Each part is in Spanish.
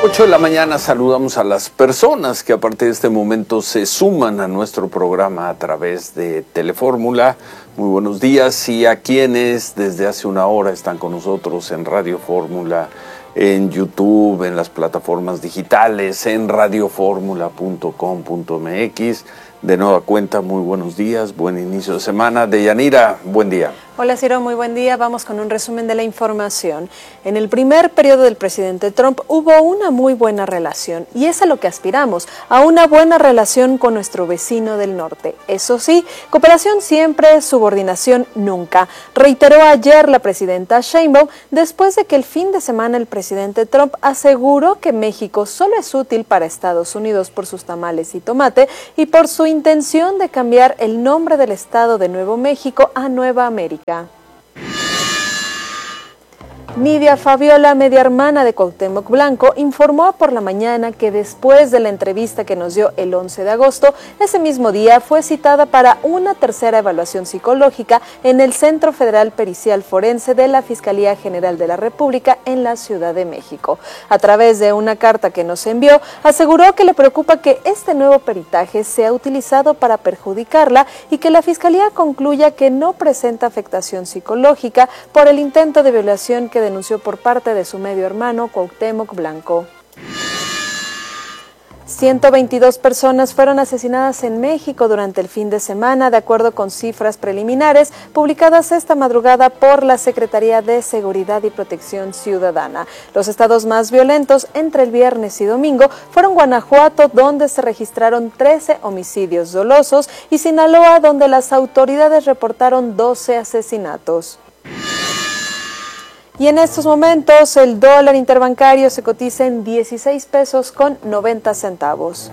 8 de la mañana saludamos a las personas que a partir de este momento se suman a nuestro programa a través de Telefórmula. Muy buenos días, y a quienes desde hace una hora están con nosotros en Radio Fórmula, en YouTube, en las plataformas digitales, en radioformula.com.mx. De nueva cuenta, muy buenos días, buen inicio de semana. Deyanira, buen día. Hola Ciro, muy buen día. Vamos con un resumen de la información. En el primer periodo del presidente Trump hubo una muy buena relación, y es a lo que aspiramos, a una buena relación con nuestro vecino del norte. Eso sí, cooperación siempre, subordinación nunca, reiteró ayer la presidenta Sheinbaum, después de que el fin de semana el presidente Trump aseguró que México solo es útil para Estados Unidos por sus tamales y tomate y por su intención de cambiar el nombre del estado de Nuevo México a Nueva América. Nidia Fabiola, media hermana de Cuauhtémoc Blanco, informó por la mañana que después de la entrevista que nos dio el 11 de agosto, ese mismo día fue citada para una tercera evaluación psicológica en el Centro Federal Pericial Forense de la Fiscalía General de la República en la Ciudad de México. A través de una carta que nos envió, aseguró que le preocupa que este nuevo peritaje sea utilizado para perjudicarla y que la Fiscalía concluya que no presenta afectación psicológica por el intento de violación que denunció por parte de su medio hermano Cuauhtémoc Blanco. 122 personas fueron asesinadas en México durante el fin de semana, de acuerdo con cifras preliminares publicadas esta madrugada por la Secretaría de Seguridad y Protección Ciudadana. Los estados más violentos entre el viernes y domingo fueron Guanajuato, donde se registraron 13 homicidios dolosos, y Sinaloa, donde las autoridades reportaron 12 asesinatos. Y en estos momentos el dólar interbancario se cotiza en 16 pesos con 90 centavos.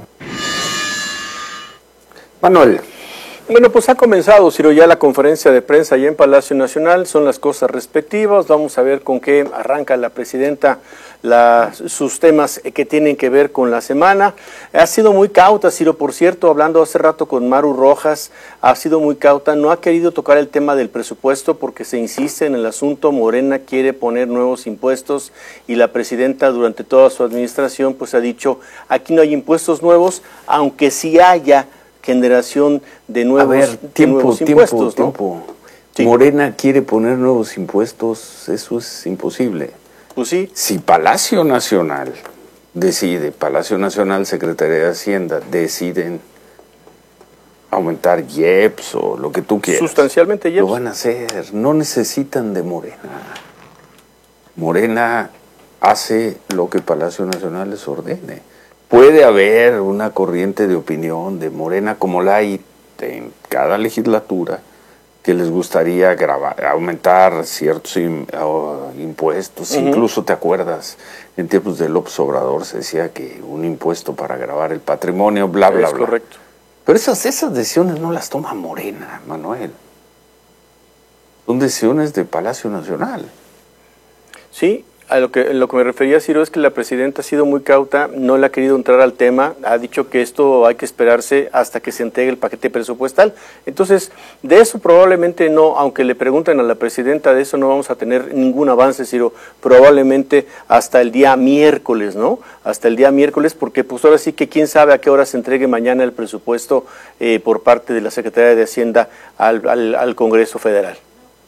Manuel. Bueno, pues ha comenzado, Ciro, ya la conferencia de prensa allá en Palacio Nacional. Son las cosas respectivas. Vamos a ver con qué arranca la presidenta sus temas que tienen que ver con la semana. Ha sido muy cauta, Ciro, por cierto, hablando hace rato con Maru Rojas, ha sido muy cauta, no ha querido tocar el tema del presupuesto porque se insiste en el asunto. Morena quiere poner nuevos impuestos y la presidenta durante toda su administración pues ha dicho, aquí no hay impuestos nuevos, aunque sí haya generación de nuevos, impuestos, ¿no? Sí. Morena quiere poner nuevos impuestos, eso es imposible. Pues sí. Si Palacio Nacional decide, Palacio Nacional, Secretaría de Hacienda, deciden aumentar IEPS o lo que tú quieras. Sustancialmente IEPS. Lo van a hacer, no necesitan de Morena. Morena hace lo que Palacio Nacional les ordene. Puede haber una corriente de opinión de Morena, como la hay en cada legislatura, que les gustaría aumentar ciertos impuestos. Incluso te acuerdas, en tiempos de López Obrador se decía que un impuesto para gravar el patrimonio, bla, bla, bla. Es correcto. Pero esas decisiones no las toma Morena, Manuel. Son decisiones de Palacio Nacional. Sí. A lo que me refería, Ciro, es que la presidenta ha sido muy cauta, no le ha querido entrar al tema, ha dicho que esto hay que esperarse hasta que se entregue el paquete presupuestal. Entonces, de eso probablemente no, aunque le pregunten a la presidenta, de eso no vamos a tener ningún avance, Ciro, probablemente hasta el día miércoles, ¿no? Hasta el día miércoles, porque pues ahora sí que quién sabe a qué hora se entregue mañana el presupuesto por parte de la Secretaría de Hacienda al Congreso Federal.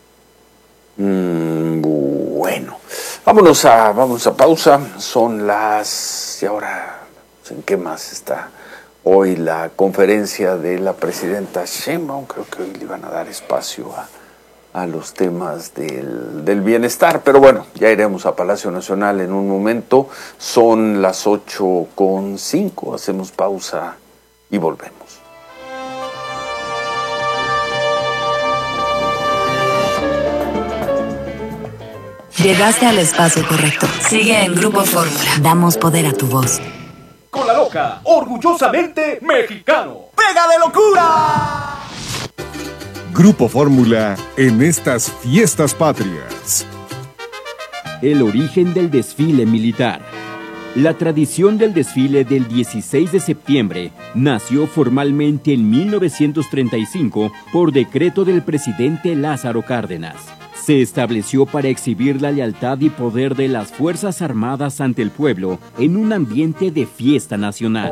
Bueno, vamos a pausa. Son las... ¿Y ahora en qué más está hoy la conferencia de la presidenta Sheinbaum? Creo que hoy le van a dar espacio a los temas del bienestar. Pero bueno, ya iremos a Palacio Nacional en un momento. Son las 8:05. Hacemos pausa y volvemos. Llegaste al espacio correcto. Sigue en Grupo Fórmula. Damos poder a tu voz. Con la loca, orgullosamente mexicano. ¡Pega de locura! Grupo Fórmula en estas fiestas patrias. El origen del desfile militar. La tradición del desfile del 16 de septiembre nació formalmente en 1935 por decreto del presidente Lázaro Cárdenas. se estableció para exhibir la lealtad y poder de las Fuerzas Armadas ante el pueblo en un ambiente de fiesta nacional.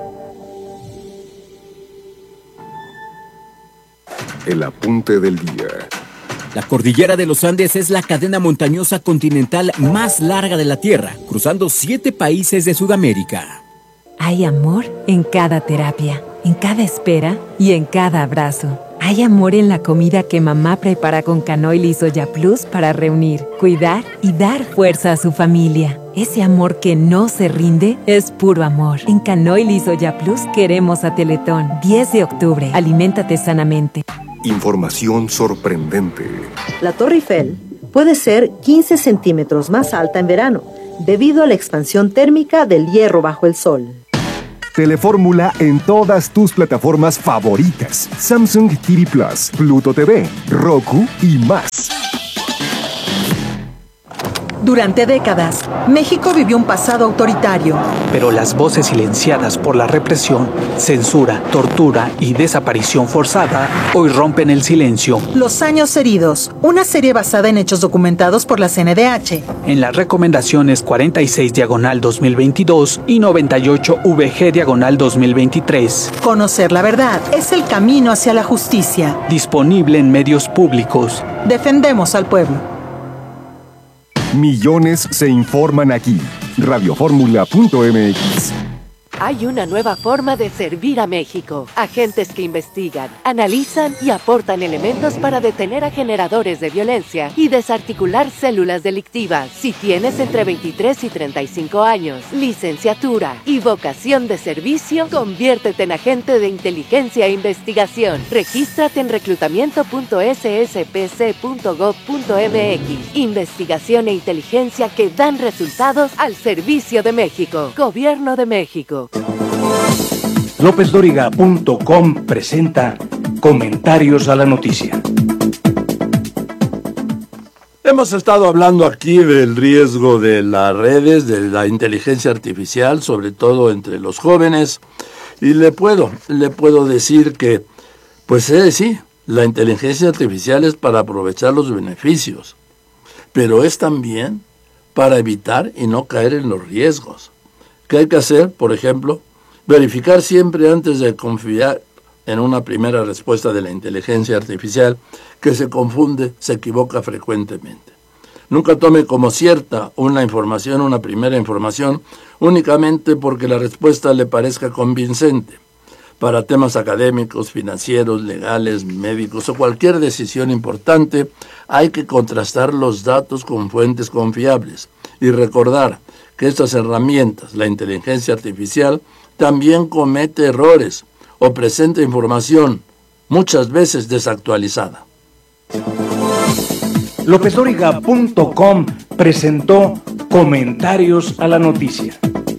El apunte del día. La cordillera de los Andes es la cadena montañosa continental más larga de la Tierra, cruzando 7 países de Sudamérica. Hay amor en cada terapia, en cada espera y en cada abrazo. Hay amor en la comida que mamá prepara con canoil y soya plus para reunir, cuidar y dar fuerza a su familia. Ese amor que no se rinde es puro amor. En canoil y soya plus queremos a Teletón. 10 de octubre. Aliméntate sanamente. Información sorprendente. La Torre Eiffel puede ser 15 centímetros más alta en verano, debido a la expansión térmica del hierro bajo el sol. Telefórmula en todas tus plataformas favoritas. Samsung TV Plus, Pluto TV, Roku y más. Durante décadas, México vivió un pasado autoritario. Pero las voces silenciadas por la represión, censura, tortura y desaparición forzada hoy rompen el silencio. Los años heridos, una serie basada en hechos documentados por la CNDH. En las recomendaciones 46/2022 y 98VG/2023. Conocer la verdad es el camino hacia la justicia. Disponible en medios públicos. Defendemos al pueblo. Millones se informan aquí. Radioformula.mx. Hay una nueva forma de servir a México. Agentes que investigan, analizan y aportan elementos para detener a generadores de violencia y desarticular células delictivas. Si tienes entre 23 y 35 años, licenciatura y vocación de servicio, conviértete en agente de inteligencia e investigación. Regístrate en reclutamiento.sspc.gov.mx. Investigación e inteligencia que dan resultados al servicio de México. Gobierno de México. LópezDóriga.com presenta Comentarios a la Noticia. Hemos estado hablando aquí del riesgo de las redes, de la inteligencia artificial, sobre todo entre los jóvenes, y le puedo decir que, pues sí, la inteligencia artificial es para aprovechar los beneficios, pero es también para evitar y no caer en los riesgos. ¿Qué hay que hacer? Por ejemplo, verificar siempre antes de confiar en una primera respuesta de la inteligencia artificial que se confunde, se equivoca frecuentemente. Nunca tome como cierta una primera información, únicamente porque la respuesta le parezca convincente. Para temas académicos, financieros, legales, médicos o cualquier decisión importante, hay que contrastar los datos con fuentes confiables y recordar que estas herramientas, la inteligencia artificial, también comete errores o presenta información muchas veces desactualizada. LópezDóriga.com presentó Comentarios a la Noticia.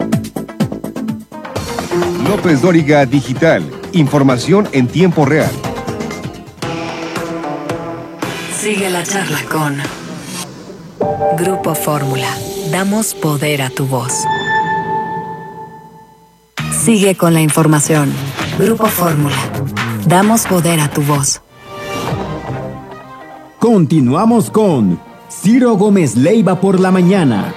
López Dóriga Digital. Información en tiempo real. Sigue la charla con Grupo Fórmula. Damos poder a tu voz. Sigue con la información. Grupo Fórmula. Damos poder a tu voz. Continuamos con Ciro Gómez Leiva por la mañana.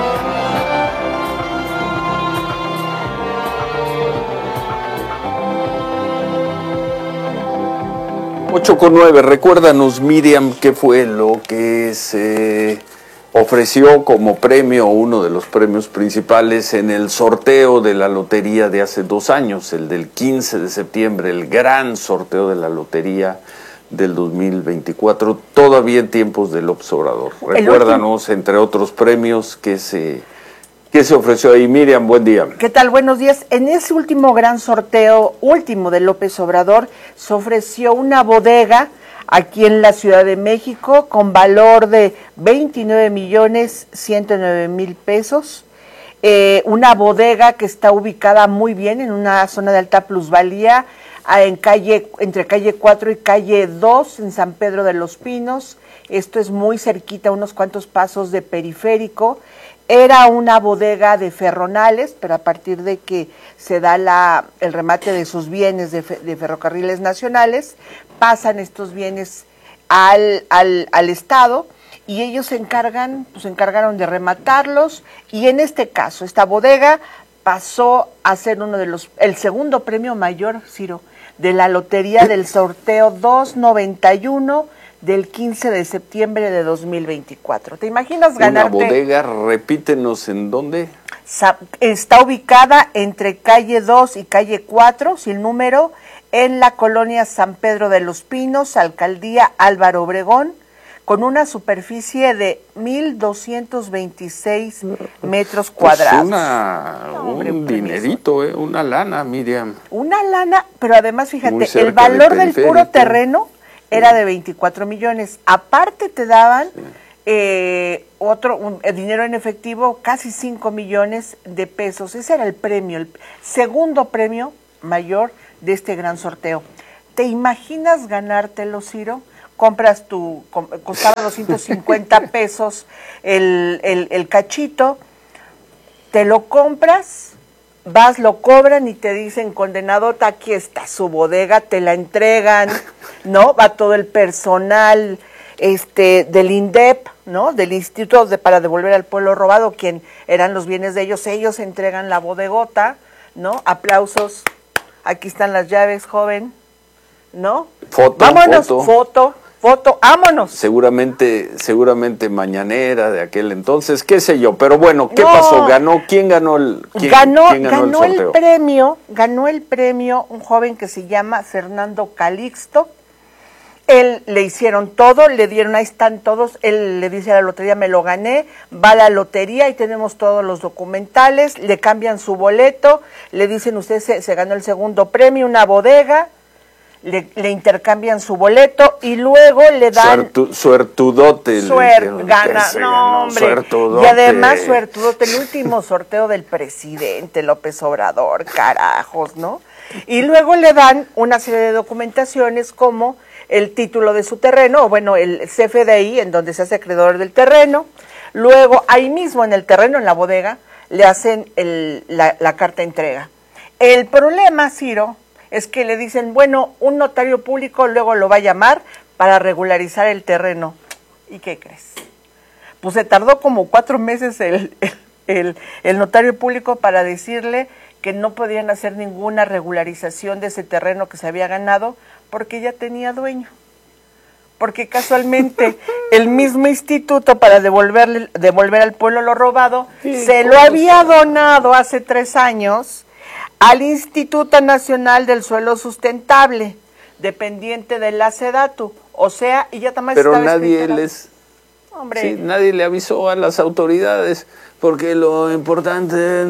8:09. Recuérdanos, Miriam, qué fue lo que se ofreció como premio, uno de los premios principales en el sorteo de la lotería de hace 2 años, el del 15 de septiembre, el gran sorteo de la lotería del 2024, todavía en tiempos de López Obrador. Recuérdanos, entre otros premios, que se ofreció ahí. Miriam, buen día. ¿Qué tal? Buenos días. En ese último gran sorteo, último de López Obrador, se ofreció una bodega aquí en la Ciudad de México con valor de 29,109,000 pesos. Una bodega que está ubicada muy bien en una zona de alta plusvalía, entre calle 4 y calle 2 en San Pedro de los Pinos. Esto es muy cerquita, unos cuantos pasos de Periférico. Era una bodega de ferronales, pero a partir de que se da el remate de sus bienes de Ferrocarriles Nacionales, pasan estos bienes al Estado, y ellos se encargaron de rematarlos, y en este caso, esta bodega pasó a ser el segundo premio mayor, Ciro, de la lotería del sorteo 291 del 15 de septiembre de 2024. ¿Te imaginas ganarte? Una bodega, repítenos en dónde. Está ubicada entre calle 2 y calle 4, sin número, en la colonia San Pedro de los Pinos, alcaldía Álvaro Obregón, con una superficie de 1,226 metros cuadrados. Un dinerito, una lana, Miriam. Una lana, pero además, fíjate, el valor del puro terreno era de 24 millones. Aparte te daban dinero en efectivo, casi 5 millones de pesos. Ese era el premio, el segundo premio mayor de este gran sorteo. ¿Te imaginas ganártelo, Ciro? Compras costaba 250 pesos el cachito, te lo compras, vas, lo cobran y te dicen, condenadota, aquí está su bodega, te la entregan, ¿no? Va todo el personal del INDEP, ¿no? Del Instituto para Devolver al Pueblo Robado, quien eran los bienes de ellos entregan la bodegota, ¿no? Aplausos, aquí están las llaves, joven, ¿no? Vámonos, foto, vámonos. Seguramente mañanera de aquel entonces, qué sé yo, pero bueno, ¿qué pasó? ¿Quién ganó el sorteo? Ganó el premio un joven que se llama Fernando Calixto. Él le hicieron todo, le dieron, ahí están todos, él le dice a la lotería, me lo gané, va a la lotería y tenemos todos los documentales, le cambian su boleto, le dicen, usted se ganó el segundo premio, una bodega, le intercambian su boleto y luego le dan... Suertudote. Suertudote. Y además suertudote, el último sorteo del presidente López Obrador, carajos, ¿no? Y luego le dan una serie de documentaciones como el título de su terreno, o bueno, el CFDI, en donde se hace acreedor del terreno. Luego, ahí mismo en el terreno, en la bodega, le hacen la carta de entrega. El problema, Ciro, es que le dicen, bueno, un notario público luego lo va a llamar para regularizar el terreno. ¿Y qué crees? Pues se tardó como 4 meses el notario público para decirle que no podían hacer ninguna regularización de ese terreno que se había ganado porque ya tenía dueño. Porque casualmente el mismo instituto para devolver al pueblo lo robado se lo había donado hace 3 años al Instituto Nacional del Suelo Sustentable, dependiente de la SEDATU. O sea, y ya también pero nadie nadie le avisó a las autoridades, porque lo importante es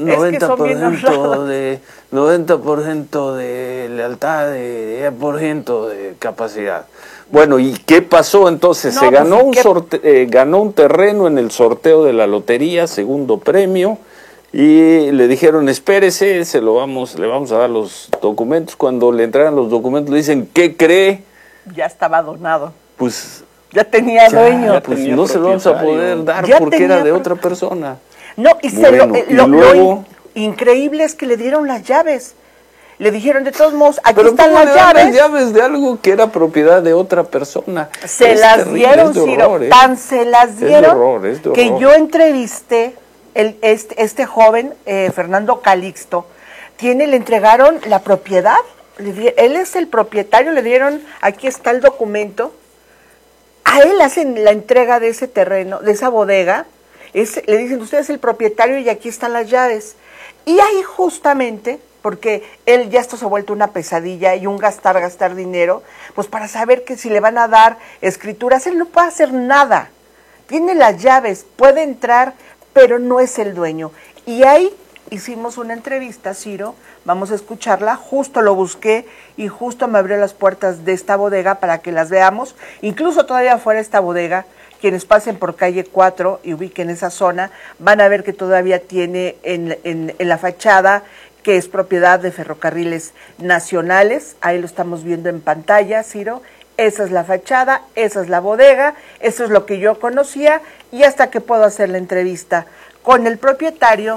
90% de lealtad, de 10% de capacidad. Bueno, ¿y qué pasó entonces? Se ganó ganó un terreno en el sorteo de la lotería, segundo premio, y le dijeron, espérese, le vamos a dar los documentos. Cuando le entregan los documentos le dicen, ¿qué cree? Ya estaba donado. Pues ya tenía dueño. Pues no se lo vamos a poder dar porque era de otra persona. No, y lo increíble es que le dieron las llaves. Le dijeron, de todos modos, aquí están las llaves. Las llaves de algo que era propiedad de otra persona. Se las dieron, Ciro, tan se las dieron que yo entrevisté este joven, Fernando Calixto, le entregaron la propiedad, él es el propietario, le dieron, aquí está el documento, a él hacen la entrega de ese terreno, de esa bodega, le dicen, usted es el propietario y aquí están las llaves. Y ahí justamente, porque él ya esto se ha vuelto una pesadilla y un gastar dinero, pues para saber que si le van a dar escrituras, él no puede hacer nada. Tiene las llaves, puede entrar, pero no es el dueño. Y ahí hicimos una entrevista, Ciro, vamos a escucharla, justo lo busqué y justo me abrió las puertas de esta bodega para que las veamos. Incluso todavía fuera de esta bodega, quienes pasen por calle 4 y ubiquen esa zona, van a ver que todavía tiene en la fachada, que es propiedad de Ferrocarriles Nacionales, ahí lo estamos viendo en pantalla, Ciro. Esa es la fachada, esa es la bodega, eso es lo que yo conocía, y hasta que puedo hacer la entrevista con el propietario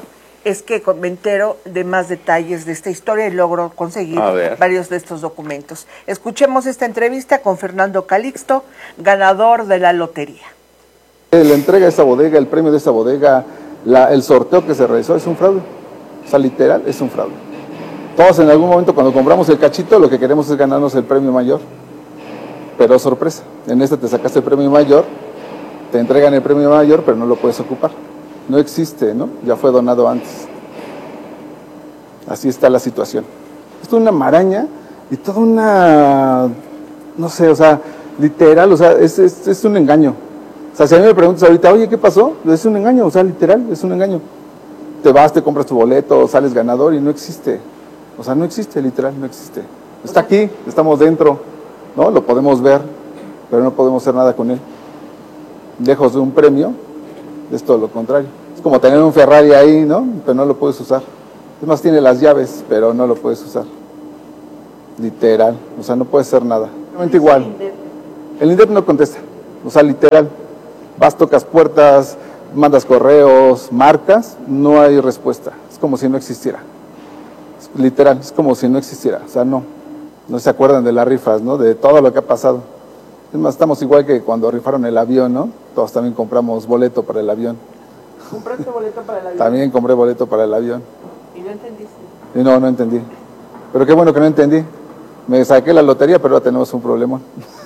es que me entero de más detalles de esta historia y logro conseguir varios de estos documentos. Escuchemos esta entrevista con Fernando Calixto, ganador de la lotería. La entrega de esta bodega, el premio de esta bodega, el sorteo que se realizó es un fraude. O sea, literal, es un fraude. Todos en algún momento cuando compramos el cachito lo que queremos es ganarnos el premio mayor. Pero sorpresa, en este te sacaste el premio mayor, te entregan el premio mayor, pero no lo puedes ocupar. No existe, ¿no? Ya fue donado antes. Así está la situación. Esto es una maraña y toda una, no sé, o sea, literal, o sea, es un engaño. O sea, si a mí me preguntas ahorita, oye, ¿qué pasó? Es un engaño, o sea, literal, es un engaño. Te vas, te compras tu boleto, sales ganador y no existe. O sea, no existe, literal, no existe. Está aquí, estamos dentro, ¿no? Lo podemos ver, pero no podemos hacer nada con él. Lejos de un premio, es todo lo contrario. Es como tener un Ferrari ahí, ¿no? Pero no lo puedes usar. Es más, tiene las llaves, pero no lo puedes usar. Literal, o sea, no puedes hacer nada. Realmente igual. El INDEP no contesta, o sea, literal. Vas, tocas puertas, mandas correos, marcas, no hay respuesta. Es como si no existiera. Literal, es como si no existiera. O sea, no se acuerdan de las rifas, ¿no? De todo lo que ha pasado. Es más, estamos igual que cuando rifaron el avión, ¿no? Todos también compramos boleto para el avión. ¿Compraste boleto para el avión? También compré boleto para el avión. ¿Y no entendiste? Y no entendí. Pero qué bueno que no entendí. Me saqué la lotería, pero ahora tenemos un problema.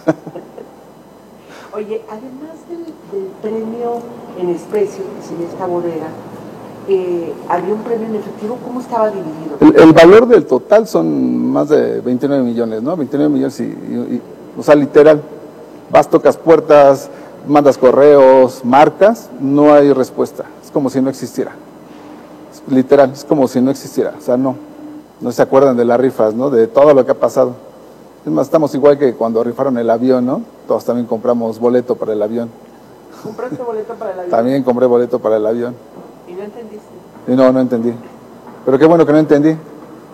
Oye, además del premio en especie, en esta bodega, había un premio en efectivo. ¿Cómo estaba dividido? El valor del total son más de 29 millones, ¿no? 29 millones o sea, literal. Vas, tocas puertas, mandas correos, marcas, no hay respuesta. Es como si no existiera. Literal, es como si no existiera. O sea, no se acuerdan de las rifas, ¿no? De todo lo que ha pasado. Es más, estamos igual que cuando rifaron el avión, ¿no? Todos también compramos boleto para el avión. ¿Compraste boleto para el avión? También compré boleto para el avión. ¿Y no entendiste? Y no entendí. Pero qué bueno que no entendí.